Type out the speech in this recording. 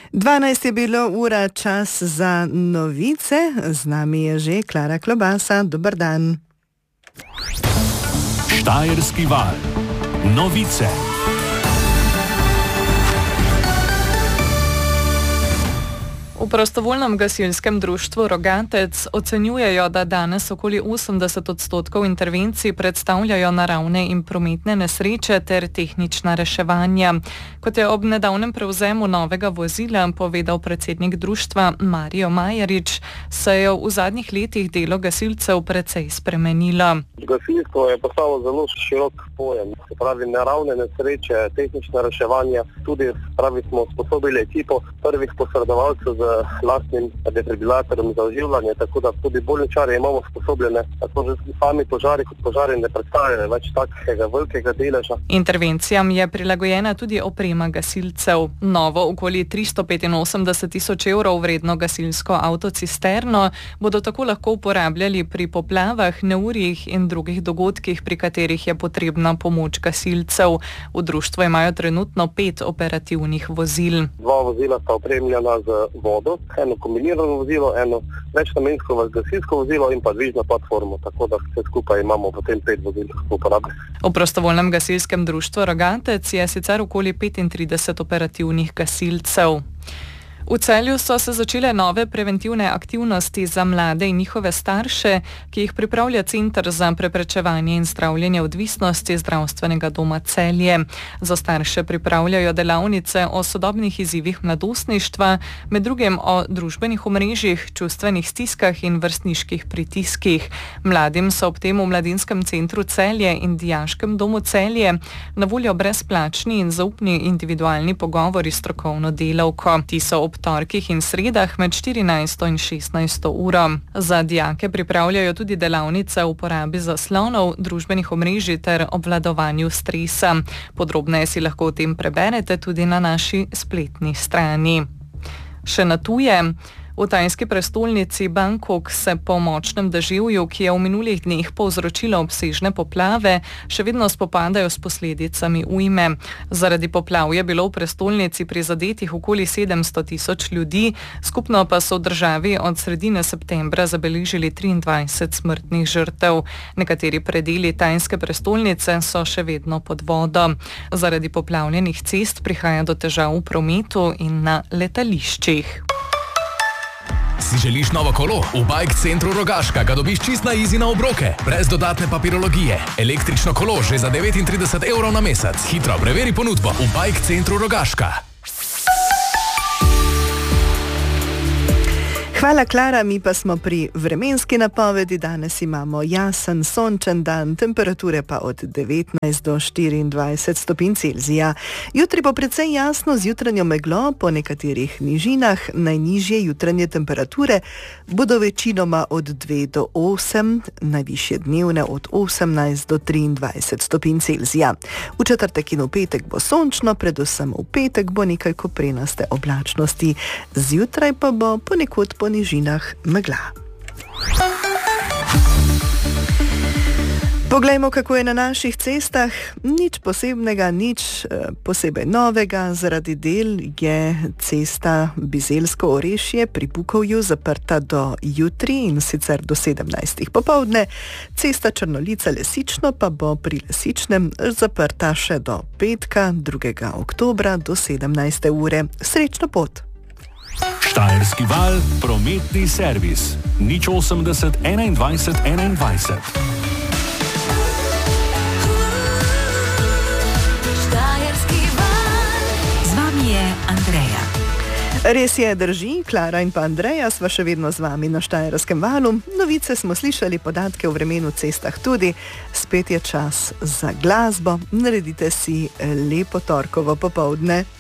12 je bilo ura, čas za novice. Z nami je že Klara Klobasa. Dober dan. Štajerski val. Novice. V prostovoljnem gasilskem društvu Rogatec ocenjujejo, da danes okoli 80% intervencij predstavljajo naravne in prometne nesreče ter tehnična reševanja. Kot je ob nedavnem prevzemu novega vozila povedal predsednik društva Marijo Majerič, se je v zadnjih letih delo gasilcev precej spremenilo. Gasilstvo je postalo zelo širok pojem, se pravi naravne nesreče, tehnična reševanja, tudi smo usposobili ekipo prvih posredovalcev z lastnim defibrilatorjem za oživljanje, tako da tudi bolničarje imamo sposobljene, tako že sami požari kot požari ne predstavljajo več takega velikega deleža. Intervencijam je prilagojena tudi oprema gasilcev. Novo okoli 385.000 evrov vredno gasilsko avtocisterno bodo tako lahko uporabljali pri poplavah, neurjih in drugih dogodkih, pri katerih je potrebna pomoč gasilcev. V društvu imajo trenutno 5 operativnih vozil. 2 vozila sta opremljena z vodo, eno kombinirano vozilo, eno večnamensko gasilsko vozilo in pa dvižno platformo, tako da vse skupaj imamo potem 5 vozil v uporabi. V prostovoljnem gasilskem društvu Rogatec je sicer okoli 35 operativnih gasilcev. V Celju so se začele nove preventivne aktivnosti za mlade in njihove starše, ki jih pripravlja Center za preprečevanje in zdravljenje odvisnosti Zdravstvenega doma Celje. Za starše pripravljajo delavnice o sodobnih izzivih mladostništva, med drugim o družbenih omrežjih, čustvenih stiskah in vrstniških pritiskih. Mladim so ob tem v Mladinskem centru Celje in Dijaškem domu Celje na voljo brezplačni in zaupni individualni pogovori s strokovno delavko. Ti so ob torkih in sredah med 14. in 16. uro. Za dijake pripravljajo tudi delavnice o uporabi zaslonov, družbenih omrežij ter obvladovanju stresa. Podrobneje si lahko o tem preberete tudi na naši spletni strani. Še na tuje. V tajski prestolnici Bangkok se po močnem deževju, ki je v minulih dneh povzročilo obsežne poplave, še vedno spopadajo s posledicami ujme. Zaradi poplav je bilo v prestolnici prizadetih okoli 700.000 ljudi, skupno pa so v državi od sredine septembra zabeležili 23 smrtnih žrtev. Nekateri predeli tajske prestolnice so še vedno pod vodo. Zaradi poplavljenih cest prihaja do težav v prometu in na letališčih. Si želiš novo kolo? V Bike Centru Rogaška ga dobiš čist na easy na obroke, brez dodatne papirologije. Električno kolo že za 39 evrov na mesec. Hitro preveri ponudbo v Bike Centru Rogaška. Hvala, Klara, mi pa smo pri vremenski napovedi. Danes imamo jasen, sončen dan, temperature pa od 19 do 24 stopinj Celzija. Jutri bo precej jasno z jutranjo meglo, po nekaterih nižinah. Najnižje jutranje temperature bodo večinoma od 2 do 8, najvišje dnevne od 18 do 23 stopinj Celzija. V četrtek in v petek bo sončno, predvsem v petek bo nekaj koprenaste oblačnosti. Zjutraj pa bo ponekod po nižinah megla. Poglejmo, kako je na naših cestah. Nič posebnega, nič posebej novega. Zaradi del je cesta Bizeljsko Orešje pri Bukovju zaprta do jutri in sicer do 17. popoldne. Cesta Črnolica-Lesično pa bo pri Lesičnem zaprta še do petka, 2. oktobra do 17. ure. Srečno pot! Štajerski val, prometni servis. 080 21 21. Andreja. Res je, drži, Klara in pa Andreja sva še vedno z vami na Štajerskem valu. Novice smo slišali, podatke o vremenu cestah tudi. Spet je čas za glasbo. Naredite si lepo torkovo popoldne.